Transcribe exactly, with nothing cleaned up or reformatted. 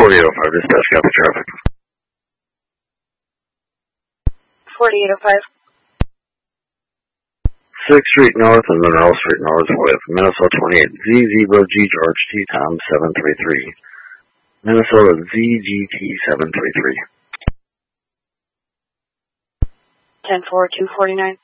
forty-eight oh five, dispatch, copy traffic. forty-eight oh five. sixth Street North and Monroe Street North with Minnesota twenty-eight, Z Zebra G George T Tom seven three three. Minnesota Z G T seven three three. ten four two forty-nine.